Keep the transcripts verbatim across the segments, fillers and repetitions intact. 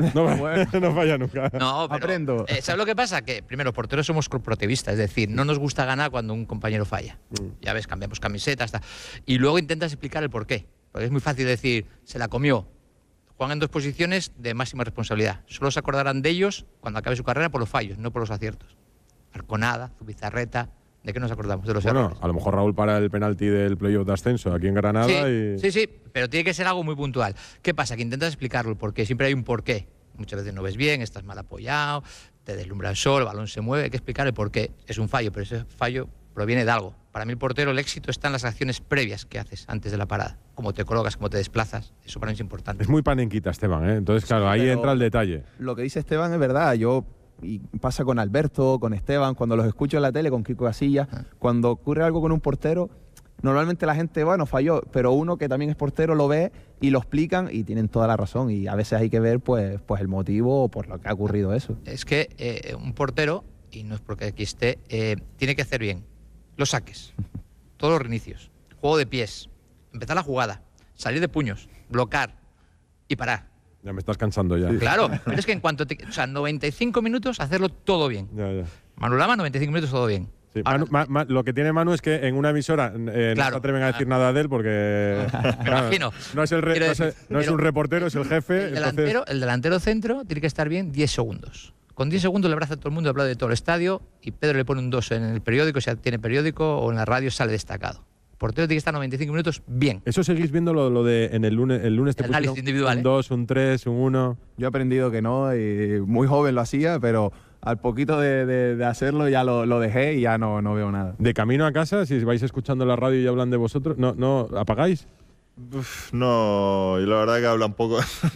No, Bueno. no falla nunca. No, pero, Aprendo. eh, ¿sabes lo que pasa? Que primero, los porteros somos corporativistas, es decir, no nos gusta ganar cuando un compañero falla. Mm. Ya ves, cambiamos camisetas, tal. Y luego intentas explicar el porqué. Porque es muy fácil decir, se la comió. Juegan en dos posiciones de máxima responsabilidad. Solo se acordarán de ellos cuando acabe su carrera por los fallos, no por los aciertos. Arconada, Zubizarreta, ¿de qué nos acordamos? De los Bueno, errores. a lo mejor Raúl para el penalti del playoff de ascenso aquí en Granada Sí, y... sí, sí, pero tiene que ser algo muy puntual. ¿Qué pasa? Que intentas explicarlo, porque siempre hay un porqué. Muchas veces no ves bien, estás mal apoyado, te deslumbra el sol, el balón se mueve, hay que explicar el porqué. Es un fallo, pero ese fallo proviene de algo. Para mí el portero, el éxito está en las acciones previas que haces antes de la parada. Cómo te colocas, cómo te desplazas, eso para mí es importante. Es muy panenquita, Esteban, ¿eh? Entonces, claro, ahí pero- entra el detalle. Lo que dice Esteban es verdad. Yo y pasa con Alberto, con Esteban, cuando los escucho en la tele, con Kiko Casillas, Ah. cuando ocurre algo con un portero, normalmente la gente, bueno, falló, pero uno que también es portero lo ve y lo explican y tienen toda la razón. Y a veces hay que ver pues, pues el motivo por lo que ha ocurrido eso. Es que eh, un portero, y no es porque aquí esté, eh, tiene que hacer bien los saques, todos los reinicios, juego de pies, empezar la jugada, salir de puños, bloquear y parar. Ya me estás cansando ya. Claro, pero es que en cuanto te, o sea, noventa y cinco minutos hacerlo todo bien. Ya, ya. Manu Lama, noventa y cinco minutos todo bien. Sí, Ahora, Manu- Ma- Ma- lo que tiene Manu es que en una emisora eh, no Claro. se atreven a decir nada de él porque claro, imagino. no es, el re- Quiero no es, el- decir, no es pero un reportero, es el jefe. el, delantero, el delantero centro tiene que estar bien diez segundos. Con diez segundos le abraza a todo el mundo, habla de todo el estadio y Pedro le pone un dos en el periódico, si tiene periódico, o en la radio sale destacado. El portero tiene que estar noventa y cinco minutos bien. Eso seguís viendo lo, lo de en el lunes, el lunes te El análisis pusieron individual, un ¿eh? dos, un tres, un uno. Yo he aprendido que no, y muy joven lo hacía, pero al poquito de, de- de hacerlo ya lo, lo dejé y ya no, no veo nada. De camino a casa, si vais escuchando la radio y hablan de vosotros, no, no apagáis. Uf, no, y la verdad que habla un poco.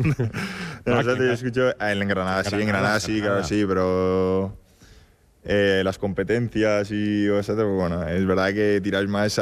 No sé, yo escucho ah, en Granada, sí, en Granada sí, claro, sí, pero eh, las competencias y etcétera, pues bueno, es verdad que tiráis más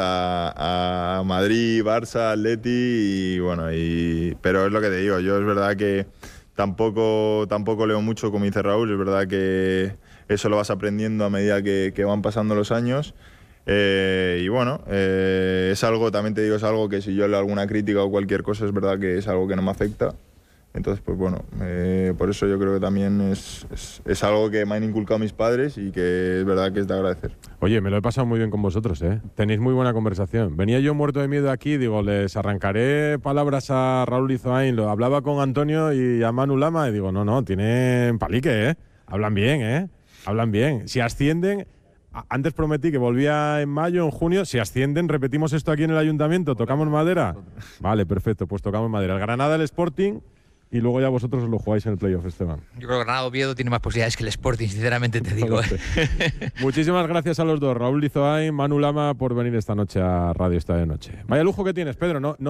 a, a Madrid, Barça, Atleti y bueno, y, pero es lo que te digo, yo es verdad que tampoco, tampoco leo mucho, como dice Raúl, es verdad que eso lo vas aprendiendo a medida que, que van pasando los años. Eh, y bueno, eh, es algo, también te digo, es algo que si yo leo alguna crítica o cualquier cosa, es verdad que es algo que no me afecta. Entonces, pues bueno, eh, por eso yo creo que también es, es, es algo que me han inculcado mis padres y que es verdad que es de agradecer. Oye, me lo he pasado muy bien con vosotros, ¿eh? Tenéis muy buena conversación. Venía yo muerto de miedo aquí, digo, les arrancaré palabras a Raúl Izoain, lo hablaba con Antonio y a Manu Lama y digo, no, no, tienen palique, ¿eh? Hablan bien, ¿eh? Hablan bien. Si ascienden, a- antes prometí que volvía en mayo, en junio, si ascienden, repetimos esto aquí en el ayuntamiento, ¿tocamos madera? Vale, perfecto, pues tocamos madera. El Granada, el Sporting y luego ya vosotros os lo jugáis en el playoff, Esteban. Yo creo que Granada Oviedo tiene más posibilidades que el Sporting, sinceramente te digo. ¿eh? Muchísimas gracias a los dos, Raúl Lizoain, Manu Lama, por venir esta noche a Radio Estadio de Noche. Vaya lujo que tienes, Pedro. No,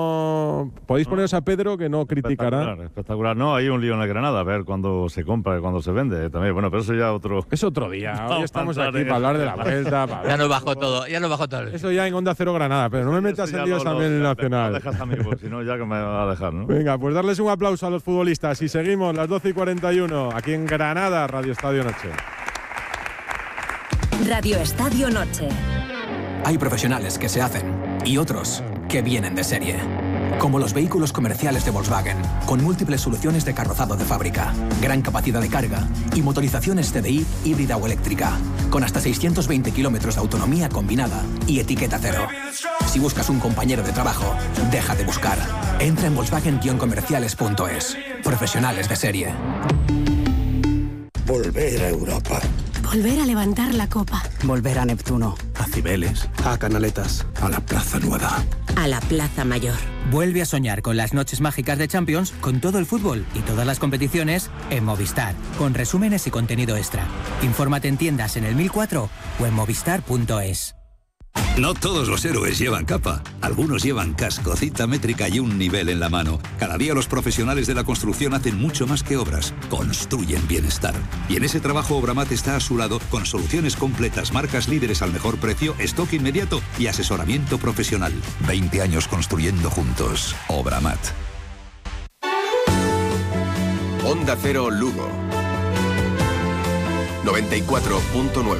no podéis poneros a Pedro que no criticará. Espectacular, espectacular. No, hay un lío en la Granada, a ver cuándo se compra y cuándo se vende también. Bueno, pero eso ya otro. Es otro día. Hoy Vamos estamos a aquí entrar en para hablar de la eso. vuelta. para Ya hablar- nos bajó todo, ya nos bajó todo. Eso ya en Onda Cero Granada, pero no me metas Eso en ya líos lo- también en el lo- Nacional. lo dejas a mí, porque si no, ya que me va a dejar, ¿no? Venga, pues darles un aplauso a los futbolistas y seguimos las doce y cuarenta y uno aquí en Granada, Radio Estadio Noche. Radio Estadio Noche. Hay profesionales que se hacen y otros que vienen de serie. Como los vehículos comerciales de Volkswagen, con múltiples soluciones de carrozado de fábrica, gran capacidad de carga y motorizaciones T D I híbrida o eléctrica, con hasta seiscientos veinte kilómetros de autonomía combinada y etiqueta cero. Si buscas un compañero de trabajo, deja de buscar. Entra en volkswagen guion comerciales punto es. Profesionales de serie. Volver a Europa. Volver a levantar la copa. Volver a Neptuno. A Cibeles. A Canaletas. A la Plaza Nueva. A la Plaza Mayor. Vuelve a soñar con las noches mágicas de Champions, con todo el fútbol y todas las competiciones en Movistar, con resúmenes y contenido extra. Infórmate en tiendas en el mil cuatro o en movistar punto es. No todos los héroes llevan capa. Algunos llevan casco, cita métrica y un nivel en la mano. Cada día los profesionales de la construcción hacen mucho más que obras. Construyen bienestar. Y en ese trabajo Obramat está a su lado con soluciones completas, marcas líderes al mejor precio, stock inmediato y asesoramiento profesional. veinte años construyendo juntos. Obramat. Onda Cero Lugo. noventa y cuatro punto nueve.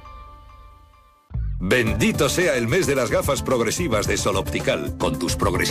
Bendito sea el mes de las gafas progresivas de Sol Optical. Con tus progresivas